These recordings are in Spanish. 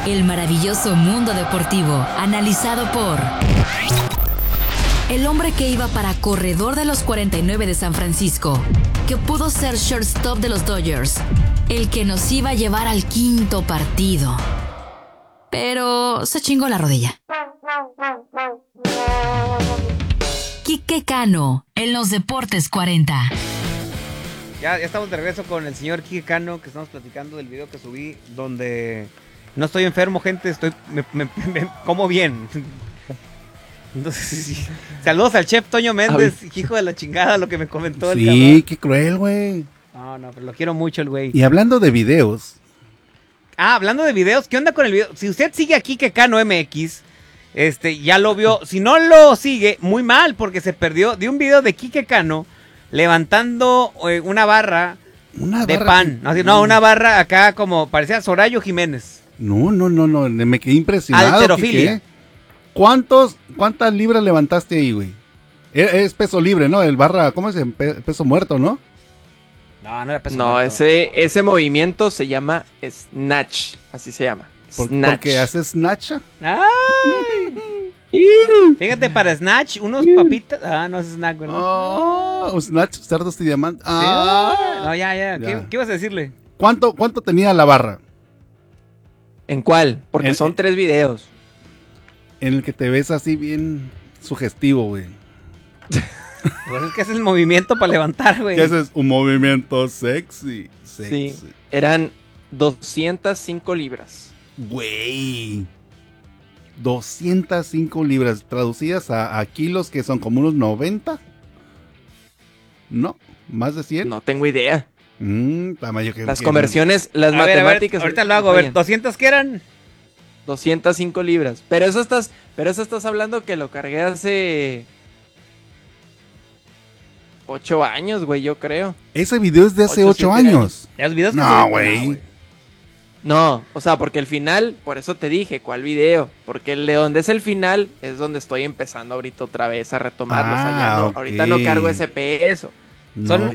El maravilloso mundo deportivo, analizado por el hombre que iba para corredor de los 49 de San Francisco, que pudo ser shortstop de los Dodgers, el que nos iba a llevar al quinto partido, pero se chingó la rodilla. Quique Cano, en los Deportes 40. Ya estamos de regreso con el señor Quique Cano, que estamos platicando del video que subí, donde no estoy enfermo, gente, me como bien. Entonces, sí. Saludos al chef Toño Méndez, hijo de la chingada, lo que me comentó el cabrón. Sí, qué cruel, güey. No, pero lo quiero mucho el güey. Y hablando de videos. Hablando de videos, ¿qué onda con el video? Si usted sigue a Quique Cano MX, ya lo vio. Si no lo sigue, muy mal, porque se perdió de un video de Quique Cano levantando una barra de pan. No, una barra acá como parecía Sorayo Jiménez. No, me quedé impresionado. Halterofilia. ¿Cuántas libras levantaste ahí, güey? Es peso libre, ¿no? El barra, ¿cómo es? Peso muerto, ¿no? No era peso muerto. Ese movimiento se llama snatch, así se llama. Snatch. ¿Porque hace snatch? ¡Ay! Fíjate, para snatch, unos papitas. No es snack, ¿verdad? Snatch, cerdos y diamantes. No, ya. ¿Qué ibas a decirle? ¿Cuánto tenía la barra? ¿En cuál? Porque son 3 videos. En el que te ves así bien sugestivo, güey. Pues es que haces el movimiento para levantar, güey. ¿Qué haces? Un movimiento sexy. Sí, eran 205 libras. Güey. 205 libras traducidas a kilos, que son como unos 90. ¿No? ¿Más de 100? No tengo idea. Las conversiones, las matemáticas. Ahorita lo hago, a ver, ¿200 qué eran? 205 libras. Pero eso estás hablando que lo cargué hace 8 años, güey, yo creo. Ese video es de hace 8 años. ¿Los videos no, güey. No, o sea, porque el final, por eso te dije, ¿cuál video? Porque el de donde es el final es donde estoy empezando ahorita otra vez a retomarlo. Okay. Ahorita no cargo ese peso. Son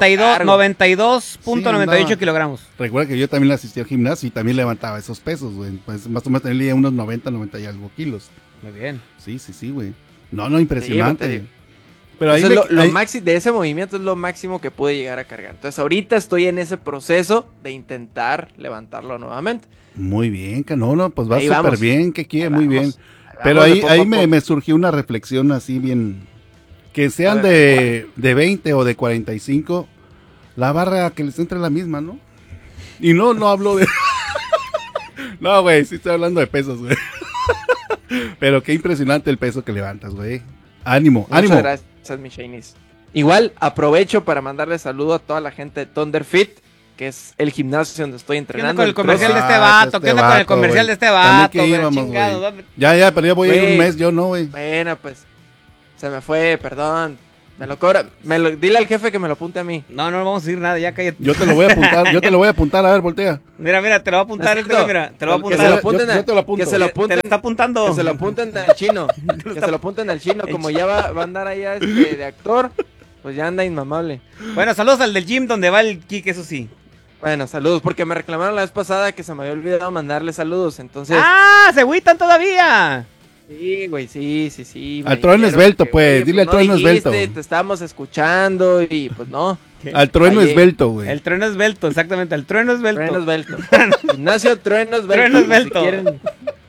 92.98 kilogramos. Recuerda que yo también asistí al gimnasio y también levantaba esos pesos, güey. Pues más o menos tenía unos 90 y algo kilos. Muy bien. Sí, güey. No, impresionante. Sí, pero ahí de ese movimiento es lo máximo que pude llegar a cargar. Entonces ahorita estoy en ese proceso de intentar levantarlo nuevamente. Muy bien, Cano, pues va súper bien, que quiere, muy bien. Pero ahí me surgió una reflexión así bien, que sean de 20 o de 45, la barra que les entre la misma, ¿no? Y no hablo de... No, güey, sí estoy hablando de pesos, güey. Pero qué impresionante el peso que levantas, güey. Ánimo. Muchas gracias, mi Shainis. Igual aprovecho para mandarle saludo a toda la gente de Thunder Fit, que es el gimnasio donde estoy entrenando. ¿Qué onda con el comercial de este vato? ¿Qué onda con el comercial de este vato? Ya, pero ya voy a ir un mes, yo no, güey. Bueno, pues, se me fue, perdón. Me lo cobra. Dile al jefe que me lo apunte a mí. No vamos a decir nada, ya cállate. Yo te lo voy a apuntar, a ver, voltea. Mira, te lo voy a apuntar, mira, te lo voy a apuntar. Que se lo apunten, yo te lo apunto. Que se lo apunten. Te lo está apuntando. Que se lo apunten al chino. Que se lo apunten al chino, como ya va a andar ahí de actor, pues ya anda inmamable. Bueno, saludos al del gym donde va el Kike, eso sí. Bueno, saludos, porque me reclamaron la vez pasada que se me había olvidado mandarle saludos, entonces... ¡Se agüitan todavía! Sí, güey, sí. Al trueno esbelto, pues, dile al trueno esbelto. Te estábamos escuchando y pues no. Al trueno esbelto, güey. El trueno esbelto, exactamente, al trueno esbelto. Trueno esbelto. Ignacio Trueno esbelto. Trueno esbelto. Si quieren...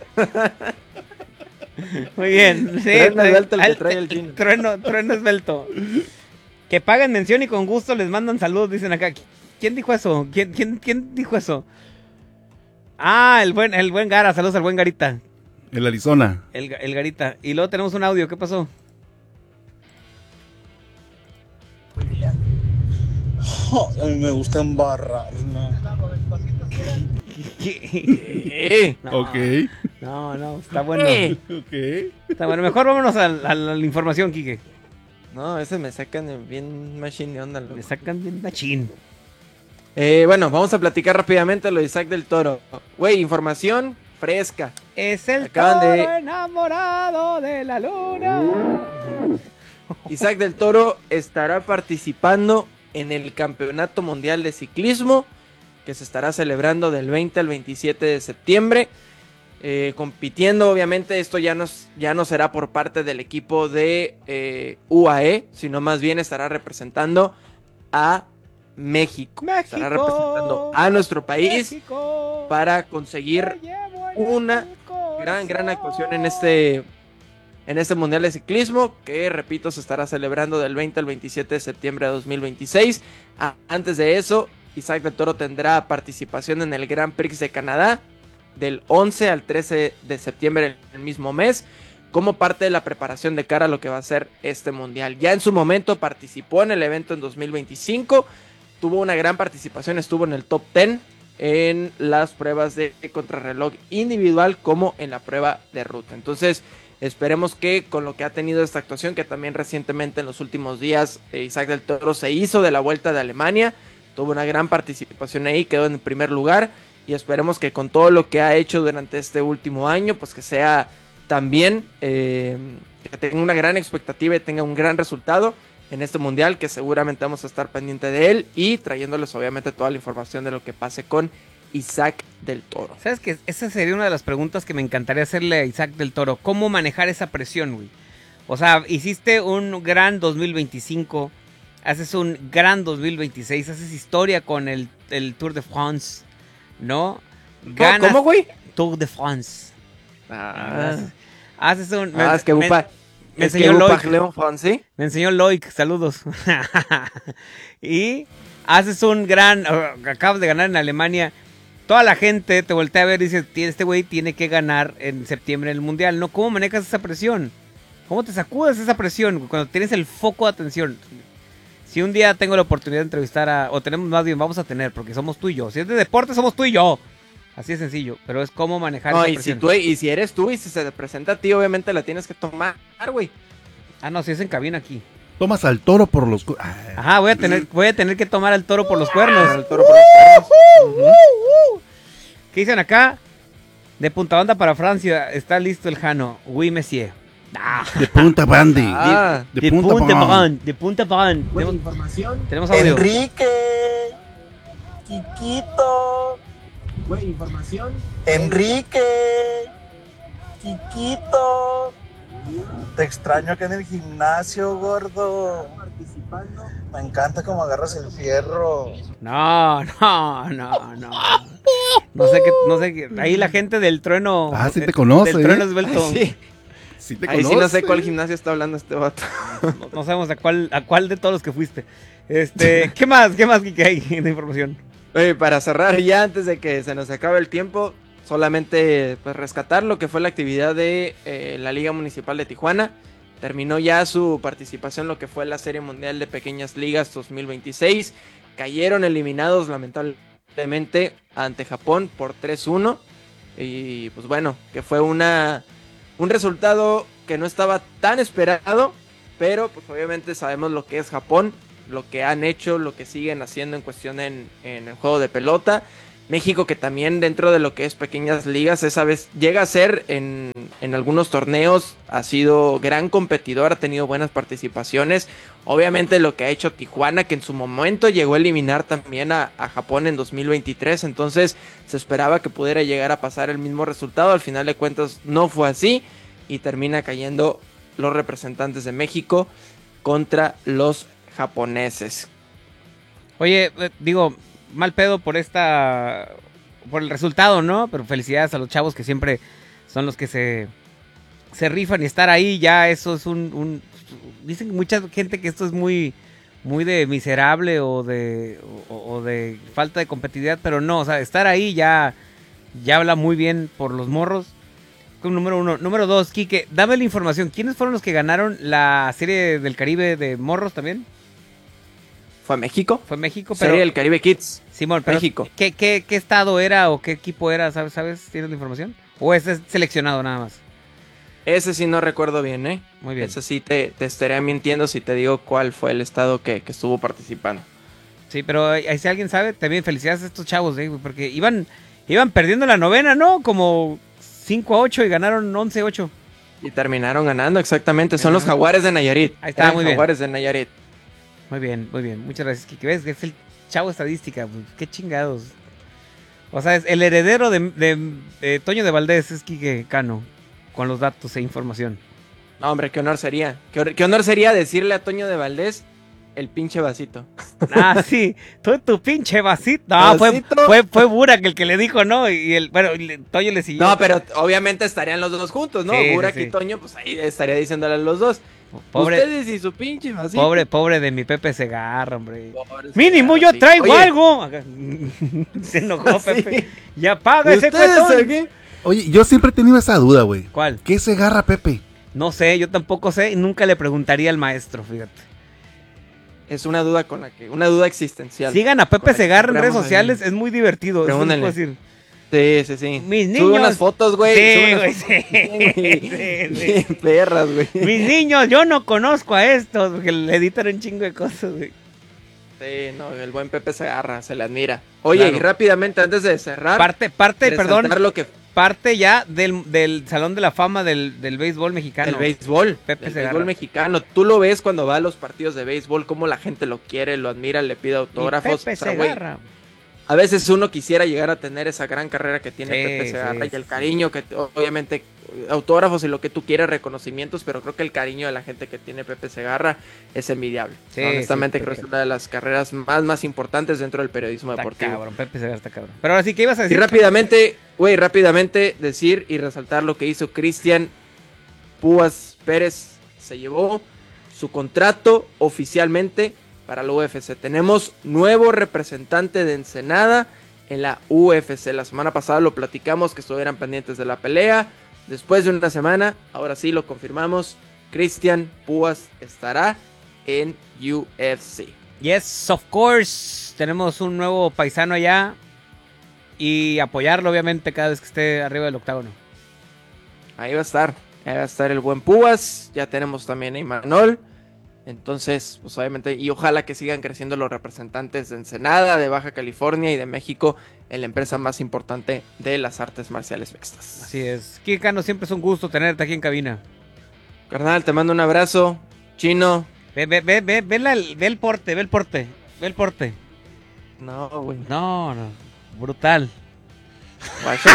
Muy bien. Sí, trueno esbelto el que trae el chino. Trueno esbelto. Que paguen mención y con gusto les mandan saludos, dicen acá. ¿Quién dijo eso? ¿Quién dijo eso? El buen Gara, saludos al buen Garita. El Arizona. El Garita. Y luego tenemos un audio, ¿qué pasó? A mí me gusta embarrar, ¿no? ¿Qué? Ok. No, está bueno. Ok. Está bueno, mejor vámonos a la información, Quique. No, ese me sacan bien machine de onda. Me sacan bien machine. Bueno, vamos a platicar rápidamente lo de Isaac del Toro. Güey, información fresca. Es el toro enamorado de la luna. Isaac del Toro estará participando en el Campeonato Mundial de Ciclismo, que se estará celebrando del 20 al 27 de septiembre. compitiendo. Obviamente esto ya no será por parte del equipo de UAE, sino más bien estará representando a México. Estará representando a nuestro país para conseguir una gran actuación en este Mundial de Ciclismo, que repito, se estará celebrando del 20 al 27 de septiembre de 2026. Antes de eso, Isaac del Toro tendrá participación en el Grand Prix de Canadá del 11 al 13 de septiembre el mismo mes, como parte de la preparación de cara a lo que va a ser este mundial. Ya en su momento participó en el evento en 2025, tuvo una gran participación, estuvo en el top 10 en las pruebas de contrarreloj individual como en la prueba de ruta. Entonces esperemos que con lo que ha tenido esta actuación, que también recientemente en los últimos días Isaac del Toro se hizo de la Vuelta de Alemania, tuvo una gran participación ahí, quedó en el primer lugar, y esperemos que con todo lo que ha hecho durante este último año, pues que sea también, que tenga una gran expectativa y tenga un gran resultado en este mundial, que seguramente vamos a estar pendiente de él y trayéndoles obviamente toda la información de lo que pase con Isaac del Toro. ¿Sabes qué? Esa sería una de las preguntas que me encantaría hacerle a Isaac del Toro. ¿Cómo manejar esa presión, güey? O sea, hiciste un gran 2025, haces un gran 2026, haces historia con el Tour de France, ¿no? Ganas ¿Cómo, güey? Tour de France. Haces un... es que Bupa... Me enseñó Loic. ¿Sí? Me enseñó Loic, saludos. Y haces un gran... acabas de ganar en Alemania. Toda la gente te voltea a ver y dice, este güey tiene que ganar en septiembre el Mundial, ¿no? ¿Cómo manejas esa presión? ¿Cómo te sacudes esa presión cuando tienes el foco de atención? Si un día tengo la oportunidad de entrevistar o tenemos más bien, vamos a tener, porque somos tú y yo. Si es de deporte, somos tú y yo. Así de sencillo, pero es cómo manejar esa presión. Si eres tú y si se te presenta a ti, obviamente la tienes que tomar, güey. Ah, no, si es en cabina aquí. Tomas al toro por los... Ajá, voy a tener que tomar al toro por los cuernos. ¿Qué dicen acá? De punta banda para Francia, está listo el Jano. Oui, monsieur. De punta Bandy. De punta band. Tenemos audio. Enrique. Chiquito. Güey, información. Enrique. Chiquito. Te extraño acá en el gimnasio, gordo. Me encanta cómo agarras el fierro. No. No sé qué. Ahí la gente del trueno. Sí te conoce. Del trueno esbelto. Sí te Ahí conoce. sí no sé cuál gimnasio está hablando este vato. No sabemos a cuál de todos los que fuiste. ¿Qué más que hay de información? Oye, para cerrar ya, antes de que se nos acabe el tiempo, solamente pues rescatar lo que fue la actividad de la Liga Municipal de Tijuana. Terminó ya su participación en lo que fue la Serie Mundial de Pequeñas Ligas 2026. Cayeron eliminados lamentablemente ante Japón por 3-1. Y pues bueno, que fue un resultado que no estaba tan esperado, pero pues obviamente sabemos lo que es Japón, lo que han hecho, lo que siguen haciendo en cuestión en el juego de pelota. México, que también dentro de lo que es pequeñas ligas, esa vez llega a ser en algunos torneos, ha sido gran competidor, ha tenido buenas participaciones. Obviamente lo que ha hecho Tijuana, que en su momento llegó a eliminar también a Japón en 2023, entonces se esperaba que pudiera llegar a pasar el mismo resultado. Al final de cuentas no fue así y termina cayendo los representantes de México contra los japoneses. Oye, digo, mal pedo por el resultado, ¿no? Pero felicidades a los chavos que siempre son los que se rifan y estar ahí, ya eso es dicen mucha gente que esto es muy de miserable o de falta de competitividad, pero no, o sea, estar ahí ya habla muy bien por los morros. Número 1. Número 2, Quique, dame la información. ¿Quiénes fueron los que ganaron la Serie del Caribe de morros también? ¿Fue México? Fue México, pero... Serie del Caribe Kids. Simón, pero México. ¿Qué estado era o qué equipo era? ¿Sabes? ¿Tienes la información? ¿O ese es seleccionado nada más? Ese sí no recuerdo bien, ¿eh? Muy bien. Ese sí te estaría mintiendo si te digo cuál fue el estado que estuvo participando. Sí, pero ahí si alguien sabe, también felicidades a estos chavos, porque iban perdiendo la novena, ¿no? Como 5-8 y ganaron 11-8. Y terminaron ganando, exactamente. Son los Jaguares de Nayarit. Ahí está, muy bien. Jaguares de Nayarit. Muy bien. Muchas gracias, Kike. ¿Ves? Es el chavo estadística. Pues, qué chingados. O sea, es el heredero de Toño de Valdés es Quique Cano, con los datos e información. No, hombre, qué honor sería. Qué honor sería decirle a Toño de Valdés el pinche vasito. Ah, sí, tu pinche vasito. No, fue Burak el que le dijo, ¿no? Y Toño le siguió. No, pero obviamente estarían los dos juntos, ¿no? Sí, Burak sí. y Toño, pues ahí estaría diciéndole a los dos. Pobre, ustedes y su pinche vasito. pobre de mi Pepe Segarra, hombre. Pobre Mínimo Segarra, yo sí. traigo Oye. algo. Se enojó Sí. Pepe. Ya paga ese ¿Ustedes cuetón. aquí? Oye, yo siempre he tenido esa duda, güey. ¿Cuál? ¿Qué se agarra Pepe? No sé, yo tampoco sé y nunca le preguntaría al maestro, fíjate. Es una duda una duda existencial. Sigan a Pepe Con la que Segarra en redes entramos sociales, ahí. es muy divertido. Eso les puedo Pregúntenle. decir. Sí. Mis Sube niños. unas fotos, güey. Sí, Sube unas güey, fotos sí. bien perras, güey. Mis niños, yo no conozco a estos, porque le editan un chingo de cosas, güey. Sí, no, el buen Pepe Segarra, se le admira. Oye, Claro. Y rápidamente, antes de cerrar, Parte lo que parte ya del Salón de la Fama del béisbol mexicano. el béisbol, Pepe el Segarra. béisbol mexicano. Tú lo ves cuando va a los partidos de béisbol, cómo la gente lo quiere, lo admira, le pide Y autógrafos. Pepe O sea, güey, Segarra. a veces uno quisiera llegar a tener esa gran carrera que tiene Sí, Pepe Segarra sí, y el sí. cariño que obviamente autógrafos y lo que tú quieras, reconocimientos, pero creo que el cariño de la gente que tiene Pepe Segarra es envidiable. Sí, Honestamente sí, creo que es Pepe. una de las carreras más importantes dentro del periodismo Está deportivo. cabrón, Pepe Segarra está cabrón. Pero ahora sí, ¿qué ibas a Y decir? rápidamente decir y resaltar lo que hizo Cristian Púas Pérez. Se llevó su contrato oficialmente para la UFC. Tenemos nuevo representante de Ensenada en la UFC. La semana pasada lo platicamos que estuvieran pendientes de la pelea. Después de una semana, ahora sí lo confirmamos, Cristian Púas estará en UFC. Yes, of course. Tenemos un nuevo paisano allá. Y apoyarlo, obviamente, cada vez que esté arriba del octágono. Ahí va a estar el buen Púas. Ya tenemos también a Imanol. Entonces, pues obviamente, y ojalá que sigan creciendo los representantes de Ensenada, de Baja California y de México en la empresa más importante de las artes marciales mixtas. Así es. Quique Cano, siempre es un gusto tenerte aquí en cabina. Carnal, te mando un abrazo. Chino. Ve el porte. No, güey. No. Brutal. Guacho.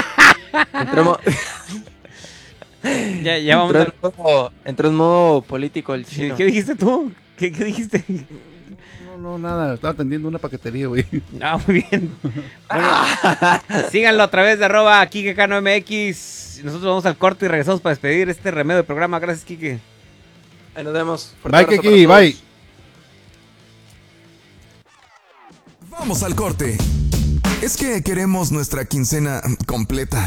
Ya vamos Entró en modo político el chino. ¿Qué dijiste tú? ¿Qué dijiste? No, nada. Estaba atendiendo una paquetería, güey. Ah, muy bien. Bueno, síganlo a través de @KikeCanoMX. Nosotros vamos al corte y regresamos para despedir este remedio de programa. Gracias, Kike. Ahí nos vemos. Bye, Fuerte abrazo Kiki, para todos. bye. Vamos al corte. Es que queremos nuestra quincena completa.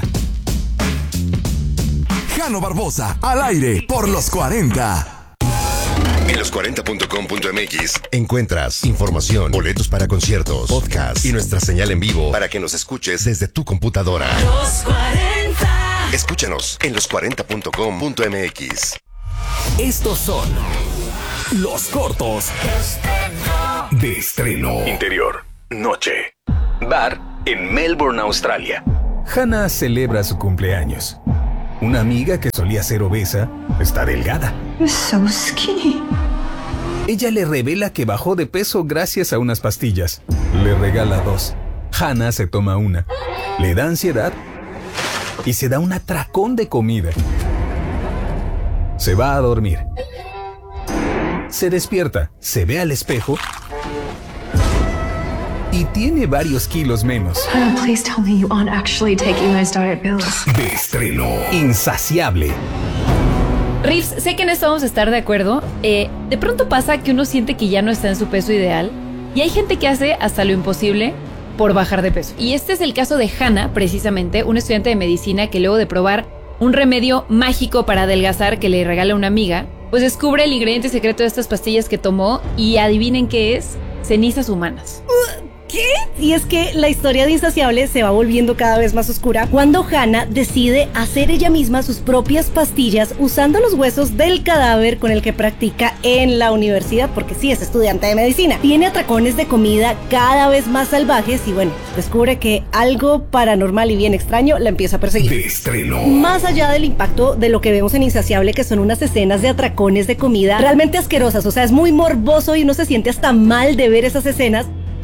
Jano Barbosa, al aire por los 40. En los40.com.mx encuentras información, boletos para conciertos, podcast y nuestra señal en vivo para que nos escuches desde tu computadora. Los 40. Escúchanos en los40.com.mx. Estos son los cortos de estreno. Interior, noche. Bar en Melbourne, Australia. Hannah celebra su cumpleaños. Una amiga que solía ser obesa está delgada. You're so skinny. Ella le revela que bajó de peso gracias a unas pastillas. Le regala 2. Hannah se toma una. Le da ansiedad y se da un atracón de comida. Se va a dormir. Se despierta, se ve al espejo y tiene varios kilos menos. Hannah, please tell me you aren't actually taking those diet pills. De estreno. Insaciable. Riffs, sé que en esto vamos a estar de acuerdo. De pronto pasa que uno siente que ya no está en su peso ideal y hay gente que hace hasta lo imposible por bajar de peso. Y este es el caso de Hannah, precisamente, una estudiante de medicina que luego de probar un remedio mágico para adelgazar que le regala una amiga, pues descubre el ingrediente secreto de estas pastillas que tomó y adivinen qué es: cenizas humanas. ¿Qué? Y es que la historia de Insaciable se va volviendo cada vez más oscura cuando Hannah decide hacer ella misma sus propias pastillas usando los huesos del cadáver con el que practica en la universidad, porque sí, es estudiante de medicina. Tiene atracones de comida cada vez más salvajes y bueno, descubre que algo paranormal y bien extraño la empieza a perseguir. De estreno. Más allá del impacto de lo que vemos en Insaciable, que son unas escenas de atracones de comida realmente asquerosas, o sea, es muy morboso y uno se siente hasta mal de ver esas escenas,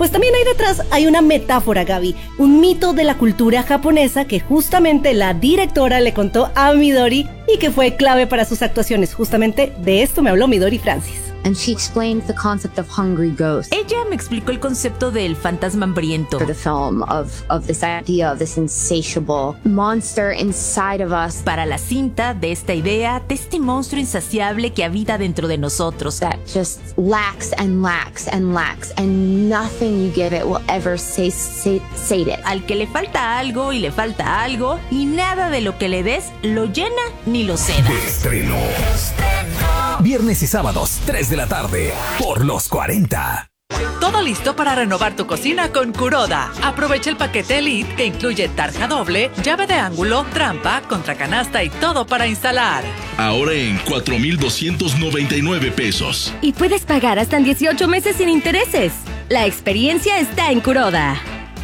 Pues también hay una metáfora, Gaby, un mito de la cultura japonesa que justamente la directora le contó a Midori y que fue clave para sus actuaciones. Justamente de esto me habló Midori Francis. And she explained the concept of hungry ghost. Ella me explicó el concepto del fantasma hambriento. For the film of this idea of this insatiable monster inside of us. Para la cinta de esta idea de este monstruo insaciable que habita dentro de nosotros. That just lacks and lacks and lacks and nothing you give it will ever sate it. Al que le falta algo y le falta algo y nada de lo que le des lo llena ni lo seda. Estreno. Viernes y sábados, 3 de la tarde, por los 40. Todo listo para renovar tu cocina con Kuroda. Aprovecha el paquete Elite que incluye tarja doble, llave de ángulo, trampa, contracanasta y todo para instalar. Ahora en 4,299 pesos. Y puedes pagar hasta en 18 meses sin intereses. La experiencia está en Kuroda.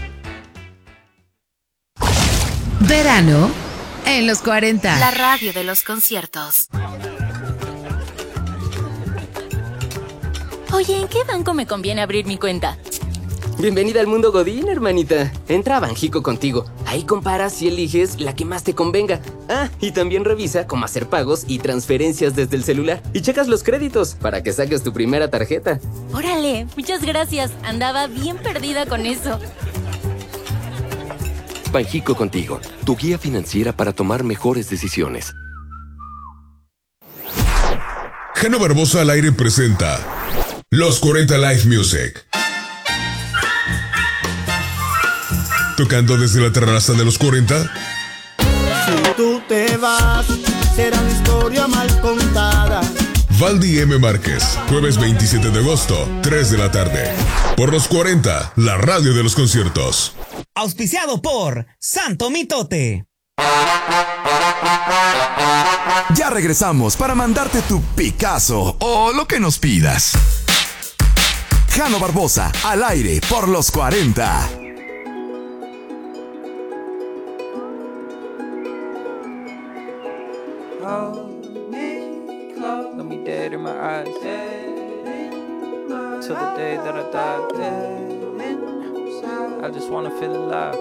Verano en los 40. La radio de los conciertos. Oye, ¿en qué banco me conviene abrir mi cuenta? Bienvenida al mundo Godín, hermanita. Entra a Banjico contigo. Ahí comparas y eliges la que más te convenga. Ah, y también revisa cómo hacer pagos y transferencias desde el celular. Y checas los créditos para que saques tu primera tarjeta. Órale, muchas gracias. Andaba bien perdida con eso. Banjico contigo, tu guía financiera para tomar mejores decisiones. Jano Barbosa al aire presenta Los 40 Live Music. Tocando desde la terraza de los 40. Si tú te vas, será una historia mal contada. Valdi M. Márquez, jueves 27 de agosto, 3 de la tarde. Por los 40, la radio de los conciertos. Auspiciado por Santo Mitote. Ya regresamos para mandarte tu Picasso o lo que nos pidas. Jano Barbosa, al aire por los 40. Let me dead in my eyes. Till the day that I die. I just wanna feel alive.